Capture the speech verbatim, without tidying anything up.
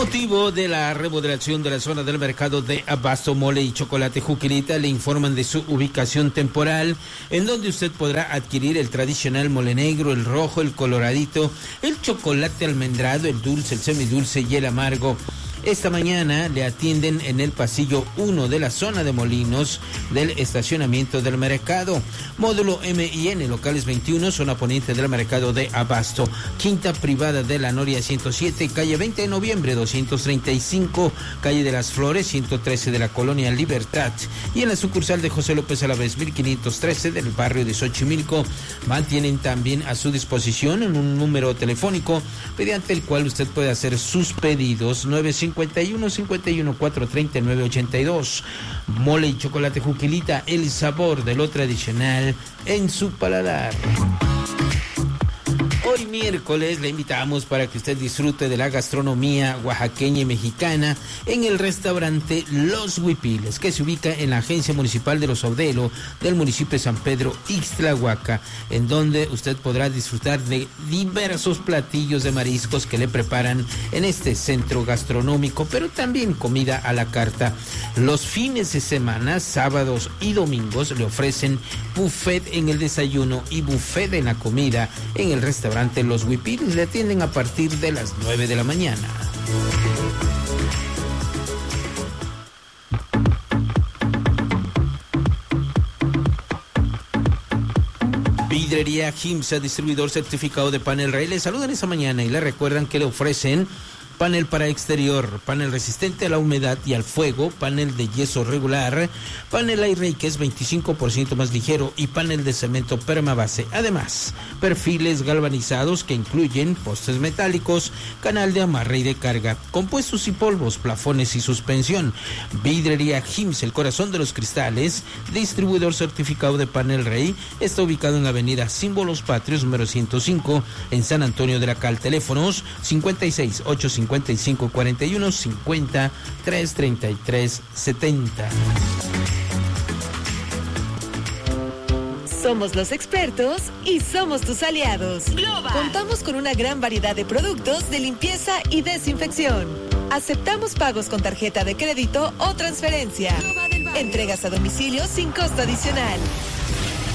motivo de la remodelación de la zona del mercado de Abasto, Mole y Chocolate Juquilita, le informan de su ubicación temporal, en donde usted podrá adquirir el tradicional mole negro, el rojo, el coloradito, el chocolate almendrado, el dulce, el semidulce y el amargo. Esta mañana le atienden en el pasillo uno de la zona de Molinos del estacionamiento del mercado. Módulo M y N, locales veintiuno, zona poniente del mercado de Abasto. Quinta privada de la Noria ciento siete, calle veinte de noviembre doscientos treinta y cinco, calle de las Flores ciento trece de la colonia Libertad. Y en la sucursal de José López Alavés mil quinientos trece del barrio de Xochimilco, mantienen también a su disposición un número telefónico mediante el cual usted puede hacer sus pedidos. nueve cincuenta y uno, cincuenta y uno, cuatrocientos treinta y nueve, ochenta y dos. Mole y Chocolate Juquilita, el sabor de lo tradicional en su paladar. Hoy miércoles le invitamos para que usted disfrute de la gastronomía oaxaqueña y mexicana en el restaurante Los Huipiles, que se ubica en la Agencia Municipal de los Audelo del municipio de San Pedro Ixtlahuaca, en donde usted podrá disfrutar de diversos platillos de mariscos que le preparan en este centro gastronómico, pero también comida a la carta. Los fines de semana, sábados y domingos, le ofrecen buffet en el desayuno y buffet en la comida en el restaurante Los Huipiles. Le atienden a partir de las nueve de la mañana. Vidrería Jimsa, distribuidor certificado de Panel Rey, le saludan esta mañana y le recuerdan que le ofrecen panel para exterior, panel resistente a la humedad y al fuego, panel de yeso regular, panel aire que es veinticinco por ciento más ligero y panel de cemento permabase. Además, perfiles galvanizados que incluyen postes metálicos, canal de amarre y de carga, compuestos y polvos, plafones y suspensión. Vidrería Jims, el corazón de los cristales, distribuidor certificado de Panel Rey, está ubicado en la avenida Símbolos Patrios número ciento cinco en San Antonio de la Cal. Teléfonos cincuenta y seis, ochocientos cincuenta y cinco, cuarenta y uno, cincuenta, trescientos treinta y tres, setenta. Somos los expertos y somos tus aliados. Global. Contamos con una gran variedad de productos de limpieza y desinfección. Aceptamos pagos con tarjeta de crédito o transferencia. Entregas a domicilio sin costo adicional.